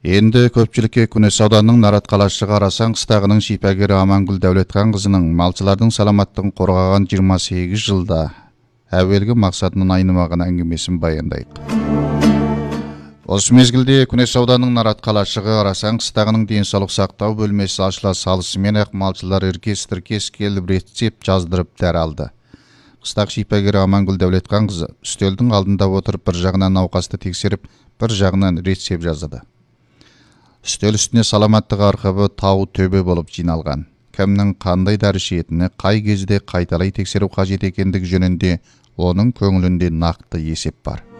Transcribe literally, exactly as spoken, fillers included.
Енді көпчілікке Күнес ауданының Нарат қалашығы Арасан қыстағының шипагері Амангүл Дәулетхан қызының малчылардың саламаттығын қорғаған жиырма сегіз жылда әуелгі мақсатынан айнымаған әңгімесін баяндайық. Осы мезгілде Күнес ауданының Нарат қалашығы Арасан қыстағының денсаулық сақтау бөлмесі ашыла салысымен ақ малчылар іркес-тіркес келіп рецепт жаздырып дәрі алды. Қыстақ шипагері Амангүл Дәулетхан қызы үстелдің алдында отырып бір жағынан науқасты тексеріп, бір жағынан рецепт жазды. Үстел үстіне саламаттығы арқабы тау төбе болып жиналған. Кімнің қандай дәрі ішетіні, қай кезде қайталай тексеру қажет екендігі жөнінде оның көңілінде нақты есеп бар.